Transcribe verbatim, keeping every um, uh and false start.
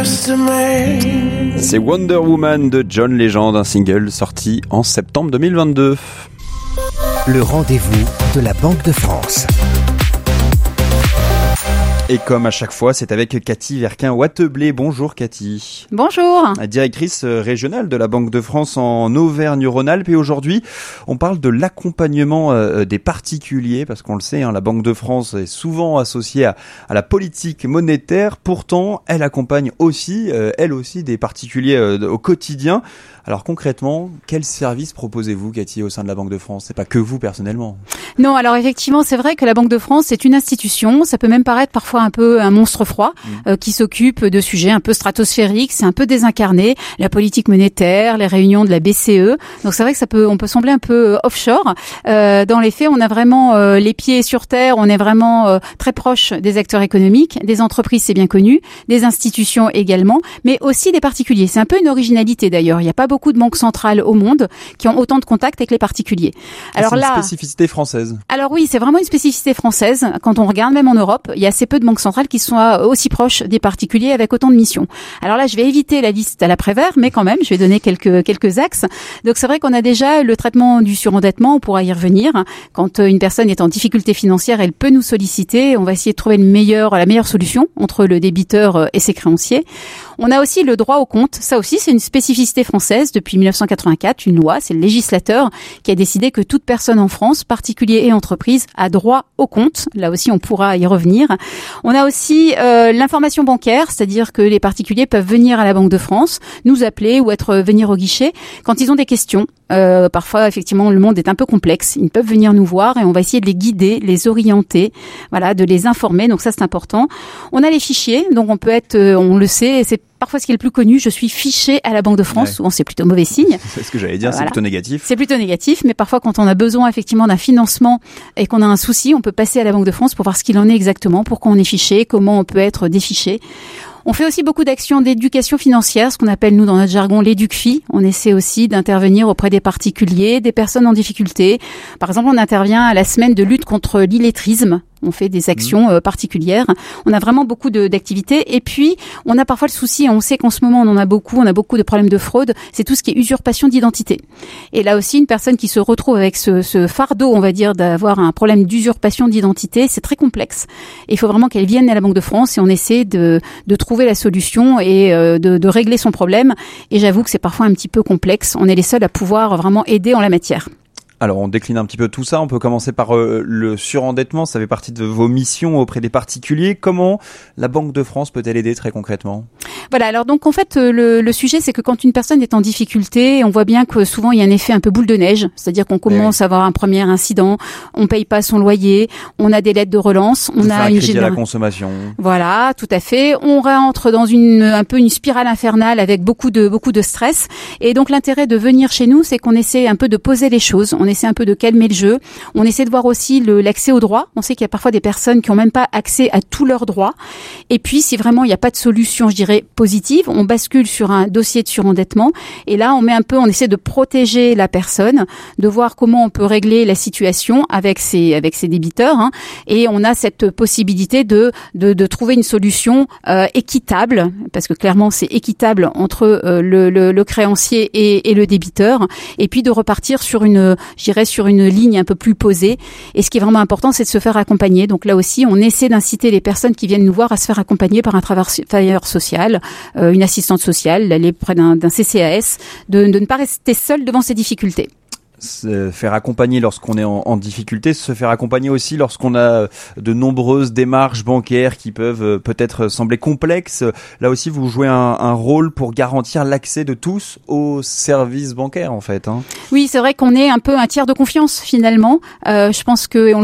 C'est Wonder Woman de John Legend, un single sorti en septembre deux mille vingt-deux. Le rendez-vous de la Banque de France. Et comme à chaque fois, c'est avec Cathy Verquin-Watteblé. Bonjour Cathy. Bonjour. Directrice régionale de la Banque de France en Auvergne-Rhône-Alpes. Et aujourd'hui, on parle de l'accompagnement des particuliers, parce qu'on le sait, hein, la Banque de France est souvent associée à, à la politique monétaire. Pourtant, elle accompagne aussi, euh, elle aussi, des particuliers euh, au quotidien. Alors concrètement, quel service proposez-vous, Cathy, au sein de la Banque de France ? C'est pas que vous personnellement. Non, alors effectivement, c'est vrai que la Banque de France, c'est une institution. Ça peut même paraître parfois un peu un monstre froid mmh. euh, qui s'occupe de sujets un peu stratosphériques. C'est un peu désincarné. La politique monétaire, les réunions de la B C E. Donc c'est vrai que ça peut, on peut sembler un peu offshore. Euh, dans les faits, on a vraiment euh, les pieds sur terre. On est vraiment euh, très proche des acteurs économiques, des entreprises, c'est bien connu, des institutions également, mais aussi des particuliers. C'est un peu une originalité d'ailleurs. Il n'y a pas beaucoup de banques centrales au monde qui ont autant de contacts avec les particuliers. Alors c'est une là, spécificité française. Alors oui, c'est vraiment une spécificité française. Quand on regarde, même en Europe, il y a assez peu de banques centrales qui soient aussi proches des particuliers avec autant de missions. Alors là, je vais éviter la liste à l'après-vert, mais quand même, je vais donner quelques quelques axes. Donc c'est vrai qu'on a déjà le traitement du surendettement, on pourra y revenir. Quand une personne est en difficulté financière, elle peut nous solliciter. On va essayer de trouver le meilleur, la meilleure solution entre le débiteur et ses créanciers. On a aussi le droit au compte. Ça aussi, c'est une spécificité française. Depuis dix-neuf cent quatre-vingt-quatre, une loi, c'est le législateur qui a décidé que toute personne en France, particulier et entreprise, a droit au compte. Là aussi, on pourra y revenir. On a aussi euh, l'information bancaire, c'est-à-dire que les particuliers peuvent venir à la Banque de France, nous appeler ou être venir au guichet quand ils ont des questions. Euh, parfois, effectivement, le monde est un peu complexe. Ils peuvent venir nous voir et on va essayer de les guider, les orienter, voilà, de les informer. Donc ça, c'est important. On a les fichiers, donc on peut être, euh, on le sait, c'est parfois ce qui est le plus connu. Je suis fiché à la Banque de France. Ouais. Souvent, c'est plutôt mauvais signe. C'est ce que j'allais dire. Voilà. C'est plutôt négatif. C'est plutôt négatif, mais parfois, quand on a besoin effectivement d'un financement et qu'on a un souci, on peut passer à la Banque de France pour voir ce qu'il en est exactement, pourquoi on est fiché, comment on peut être défiché. On fait aussi beaucoup d'actions d'éducation financière, ce qu'on appelle, nous, dans notre jargon, l'éduc-fi. On essaie aussi d'intervenir auprès des particuliers, des personnes en difficulté. Par exemple, on intervient à la semaine de lutte contre l'illettrisme. On fait des actions euh, particulières. On a vraiment beaucoup de, d'activités. Et puis, on a parfois le souci, on sait qu'en ce moment, on en a beaucoup, on a beaucoup de problèmes de fraude, c'est tout ce qui est usurpation d'identité. Et là aussi, une personne qui se retrouve avec ce, ce fardeau, on va dire, d'avoir un problème d'usurpation d'identité, c'est très complexe. Et il faut vraiment qu'elle vienne à la Banque de France et on essaie de, de trouver la solution et euh, de, de régler son problème. Et j'avoue que c'est parfois un petit peu complexe. On est les seuls à pouvoir vraiment aider en la matière. Alors, on décline un petit peu tout ça. On peut commencer par euh, le surendettement. Ça fait partie de vos missions auprès des particuliers. Comment la Banque de France peut-elle aider très concrètement ? Voilà. Alors donc, en fait, le, le sujet, c'est que quand une personne est en difficulté, on voit bien que souvent, il y a un effet un peu boule de neige. C'est-à-dire qu'on commence oui. à avoir un premier incident. On paye pas son loyer. On a des lettres de relance. On Vous a faire une crédit général... à la consommation. Voilà, tout à fait. On rentre dans une, un peu une spirale infernale avec beaucoup de, beaucoup de stress. Et donc, l'intérêt de venir chez nous, c'est qu'on essaie un peu de poser les choses. On essaie un peu de calmer le jeu. On essaie de voir aussi le, l'accès aux droits. On sait qu'il y a parfois des personnes qui n'ont même pas accès à tous leurs droits. Et puis, si vraiment il n'y a pas de solution, je dirais, positive, on bascule sur un dossier de surendettement. Et là, on met un peu, on essaie de protéger la personne, de voir comment on peut régler la situation avec ses, avec ses débiteurs. Hein. Et on a cette possibilité de, de, de trouver une solution euh, équitable, parce que clairement, c'est équitable entre euh, le, le, le créancier et, et le débiteur. Et puis, de repartir sur une, je dirais, sur une ligne un peu plus posée. Et ce qui est vraiment important, c'est de se faire accompagner. Donc là aussi, on essaie d'inciter les personnes qui viennent nous voir à se faire accompagner par un travailleur social, euh, une assistante sociale, d'aller près d'un, d'un C C A S, de, de ne pas rester seul devant ces difficultés. Se faire accompagner lorsqu'on est en, en difficulté, se faire accompagner aussi lorsqu'on a de nombreuses démarches bancaires qui peuvent peut-être sembler complexes. Là aussi, vous jouez un, un rôle pour garantir l'accès de tous aux services bancaires, en fait. Hein. Oui, c'est vrai qu'on est un peu un tiers de confiance, finalement. Euh, je pense que on